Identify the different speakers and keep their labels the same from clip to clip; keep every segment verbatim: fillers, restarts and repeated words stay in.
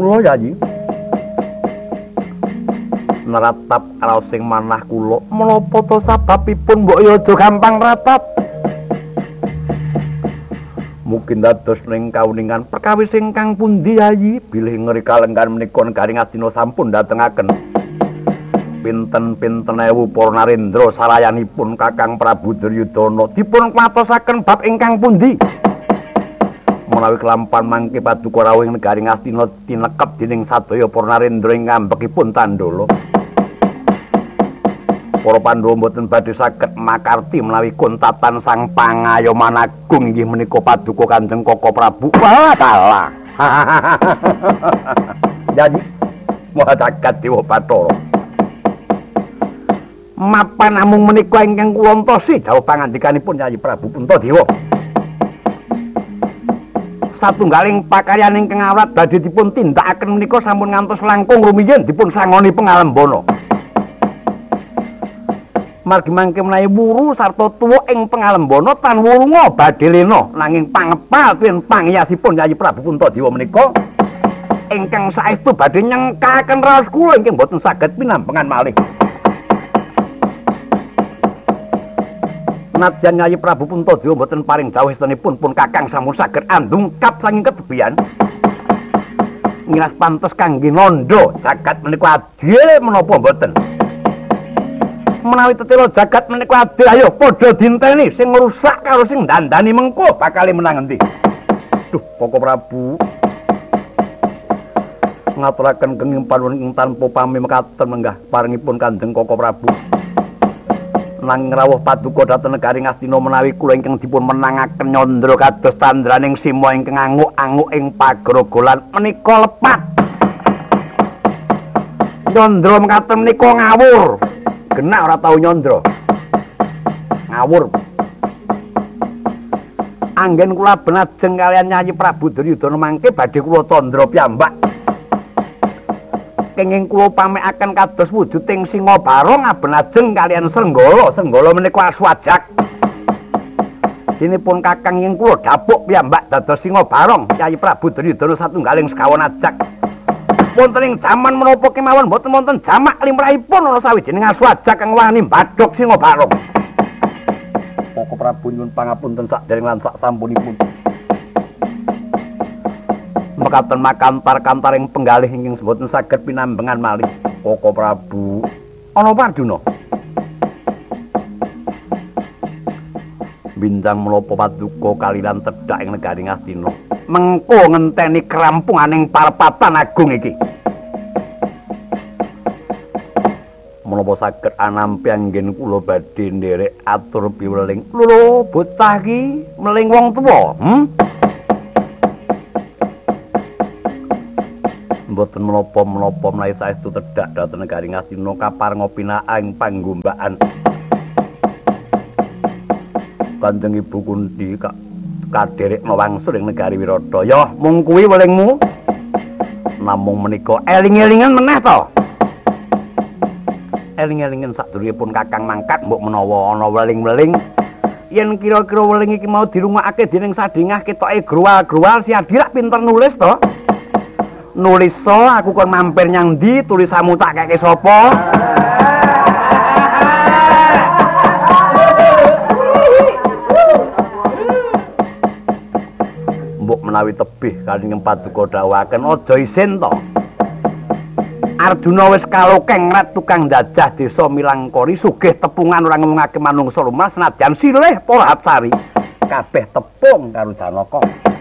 Speaker 1: kula Yayi. Neratap raos sing manah kula, menapa to sababipun mbok ya aja gampang ratat. Mungkin dados ning kauningan perkawis ingkang pundi Yayi, bilih ngeri kalenggan menika Negari Ngastina sampun datengaken pinten-pinten ewu para narendra sarayanipun Kakang Prabu Duryudana dipun kwatosaken bab ingkang pundi? Menawi kelampan mangke paduka rawuh ing Negari Ngastina tinekep dening sadaya para narendra ing ngambekipun Tandala. Para Pandhawa mboten badhe saged makarti menawi kuntatan Sang Pangayoman Agung inggih menika paduka Kanjeng Koko Prabu. Wah, kalah. Jadi moha caket Dewa Bathara. Mapan namung menika ingkang kula entosi dawuh pangandikanipun Yayi Prabu Puntadewa. Satunggaling pakaryan ingkang awrat badhe dipun tindakaken menika sampun ngantos langkung rumiyin dipun sangoni pengalembana. Margi mangke menawi wuru sarta tuwa ing pengalembana tan wurunga badhe lena nanging pangepal pin pangyasipun Yayi Prabu Puntadewa menika ingkang saestu badhe nyengkaken raos kula ingkang boten saged pinampengan malih. Nadyan Yayi Prabu Puntadewa mboten paring dawuh estunipun pun Kakang sampun saged andungkap saking ketebian. Ngiras pantes kangge nandha jagat menika adil menapa mboten? Menawi tetela jagat menika adil ayo padha dinteni sing ngrusak karo sing dandani mengko bakal menang endi. Duh, Koko Prabu. Ngaturaken kenging panuwun ing tanpa pami mekaten menggah paringipun Kanjeng Koko Prabu. Nang rawuh paduka dhateng Negari Ngastina menawi kula ingkang dipun menangaken nyandra kados tandraning sima ingkang anguk-anguk ing pagrogolan menika lepat. Nyandra mekaten menika ngawur. Genak ora tau nyandra. Ngawur. Anggen kula benajeng kalian Yayi Prabu Duryudana mangke badhe kula tandra piyambak. Kenging kula pamekaken kados wujuding Singa Barong abenajeng kalian Senggala. Senggala menika aswajak. Dinipun Kakang ing kula dapuk piyambak dados Singa Barong Yayi Prabu Duryudana satunggaling sekawan ajak. Wonten ing jaman menapa kemawon boten wonten jamak limrahipun ana sawijining aswajak kang wani mbadhog Singa Barong. Koko Prabu nyuwun pangapunten sakdereng lan sak sampunipun. Mekaten makantar-kantaring penggalih ingkang boten saged pinambengan malih. Koko Prabu, ana apa Arjuna? Bintang menapa paduka kalilan tedhak ing Negari Ngastina. Mengko ngenteni kerampunganing parpatan agung iki. Menapa saged anampi anggen kula badhe nderek atur piweling. Lho, bocah iki meling wong tuwa, hm? Mboten menapa-menapa menawi saestu tedhak dhateng Negari Ngastina kaparenga pinaing panggombaan. Kanjeng Ibu Kunti kak kaderekna wangsul ing Negari Wiradaya. Mung kuwi welingmu. Namung menika eling-elingan meneh to. Eling-elingan sadurungipun Kakang mangkat mbok menawa ana weling-weling yen kira-kira weling iki mau dirungokake dening sadingah ketoke growal-growal si Adirak pinter nulis to. Nulis so aku kon mampir nyang ndi tulisanmu tak keke sapa? Mbok menawi tebih kalih paduka dawuhaken aja isin to. Arjuna wis kalokeng rat tukang jajah desa Milangkori sugih tepungan ora ngomongake manungsa lumrah senadyan silih Porahapsari kabeh tepung karo Janaka.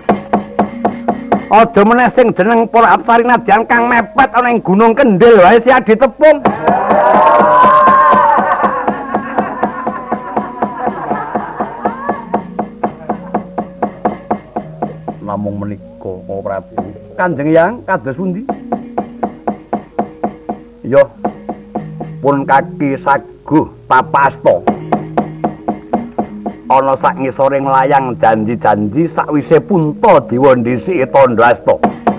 Speaker 1: Aja meneh sing jeneng Porahapsari nadyan kang mepet ana ing Gunung Kendhil wae si adi tepung. Namung menika Koko Prabu. Kanjeng Hyang kados pundi? Yo pun kaki saguh papasta. Ana sak ngisoring layang janji-janji sakwise Puntadewa ndhisiki Tandhasta.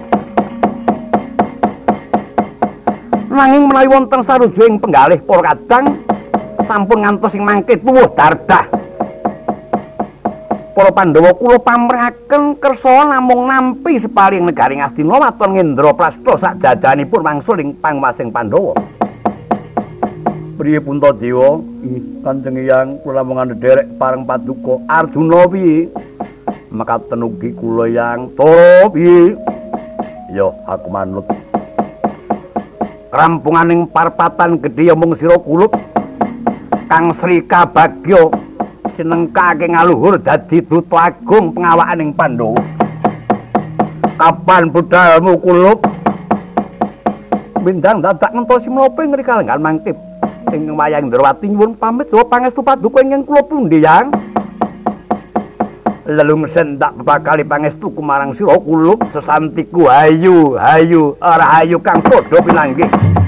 Speaker 1: Nanging menawi wonten sarujuing penggalih para kadang sampun ngantos ing mangke tuwuh dardah. para Pandhawa kula pamraken kersa namung nampi separing negari Ngastina waton Ngendraprastha sak jajanipun wangsul ing pangmasing Pandhawa. Priye Puntadewa? Kanjeng Hyang kula namung ndherek pareng paduka. Arjuna piye? Mekaten ugi kula Hyang. Tara piye? Ya aku manut. Rampunganing parpatan gedhe mung sira kulup Kang Sri Kabagya sinengkake ngaluhur dadi duta agung pengawakaning Pandhawa. Kapan budhalmu kulup? Bindang dadak ngentosi menapa ngri kalenggan mangkip ing wayang Ndrawati nyuwun pamit saha pangestu paduka ingkang kula pundi Yang. Lelungsen tak bakali pangestu kumarang sira kulup sesantiku hayu hayu ora hayu kang padha pinanggih.